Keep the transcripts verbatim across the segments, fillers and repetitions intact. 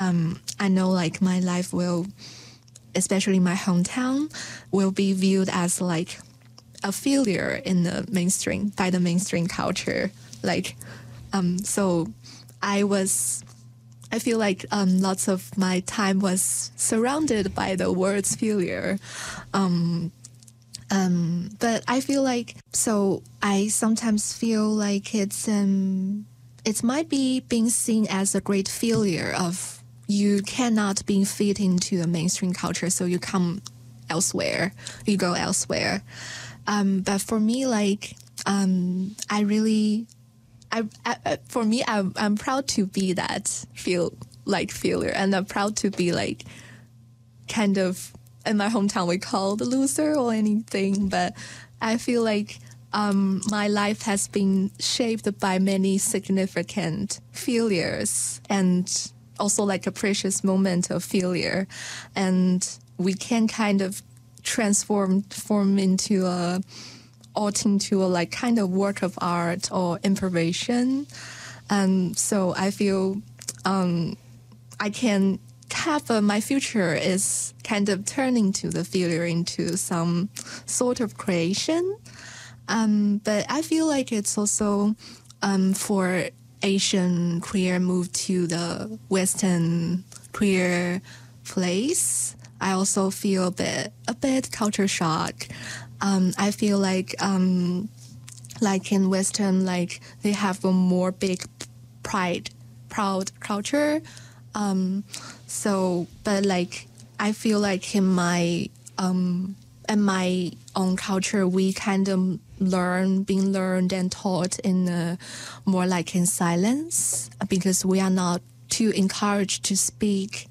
um, I know like my life will, especially my hometown, will be viewed as like a failure in the mainstream by the mainstream culture. Like, um, so I was, I feel like um, lots of my time was surrounded by the words failure. Um, um, but I feel like, so I sometimes feel like it's, um, it might be being seen as a great failure of you cannot be fit into the mainstream culture, so you come elsewhere, you go elsewhere. Um, but for me, like, um, I really, I, I, for me, I'm, I'm proud to be that feel like failure, and I'm proud to be like kind of, in my hometown we call the loser or anything, but I feel like um, my life has been shaped by many significant failures and also like a precious moment of failure, and we can kind of transform form into a or into a like kind of work of art or improvisation. And so I feel um, I can have uh, my future is kind of turning to the failure into some sort of creation. Um, but I feel like it's also um, for Asian queer move to the Western queer place. I also feel a bit a bit culture shock. Um, I feel like um, like in Western, like they have a more big pride, proud culture. Um, so, but like I feel like in my um, in my own culture, we kind of learn, being learned and taught in a, more like in silence, because we are not too encouraged to speak.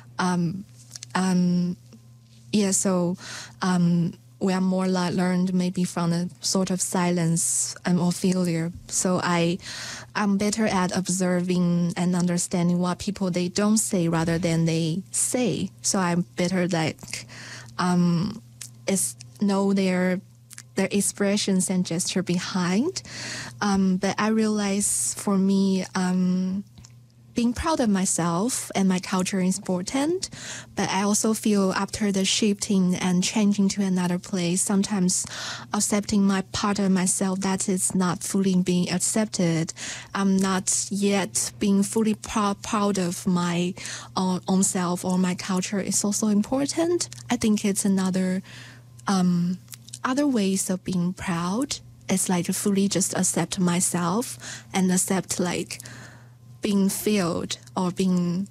Um, um, yeah, so um, we are more like learned maybe from a sort of silence um, or failure. So I, I'm better at observing and understanding what people they don't say rather than they say. So I'm better like um, is know their their expressions and gesture behind. Um, but I realize for me, um, being proud of myself and my culture is important, but I also feel after the shifting and changing to another place, sometimes accepting my part of myself that is not fully being accepted. I'm not yet being fully pr- proud of my uh, own self or my culture is also important. I think it's another um, other ways of being proud. It's like to fully just accept myself and accept like being failed or being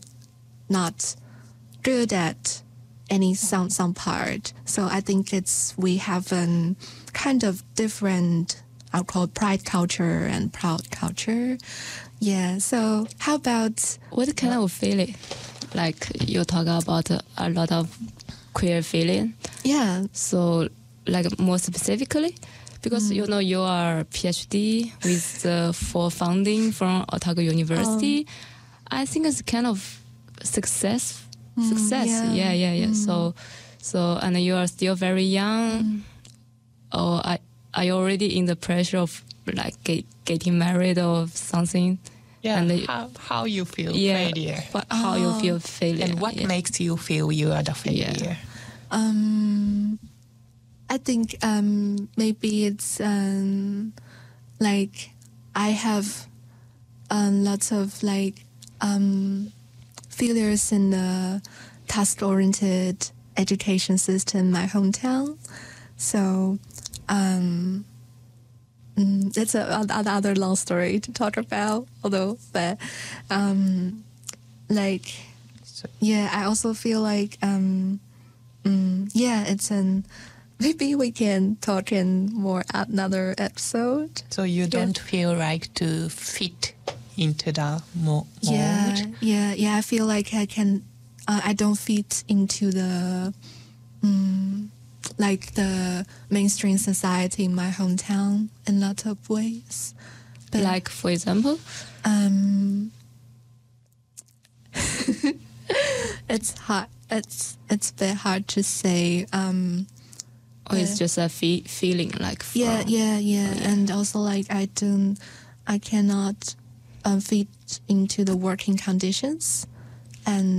not good at any some some part. So I think it's we have a kind of different, I'll call it pride culture and proud culture. Yeah. So how about what kind of feeling? Like you talk about a lot of queer feeling. Yeah. So like more specifically, because mm. you know you are PhD with the full funding from Otago University, um, I think it's kind of success. Mm, success, yeah, yeah, yeah. yeah. Mm. So, so and you are still very young. Mm. Or are, are you already in the pressure of like get, getting married or something? Yeah. And how how you feel yeah, failure? But how oh. you feel failure? And what yeah. makes you feel you are the failure? Yeah. Um. I think um, maybe it's um, like I have um, lots of like um, failures in the task-oriented education system in my hometown. So um, mm, it's a, another long story to talk about. Although, but um, like yeah, I also feel like um, mm, yeah, it's an maybe we can talk in more another episode. So you don't yeah. feel like to fit into the mo- mold? Yeah, yeah, yeah. I feel like I can. Uh, I don't fit into the, um, like the mainstream society in my hometown in lots of ways. But like, for example, um, it's hard. It's it's a bit hard to say. Um. Or it's just a fe- feeling like from, yeah yeah yeah oh, yeah and also like I don't I cannot um, fit into the working conditions and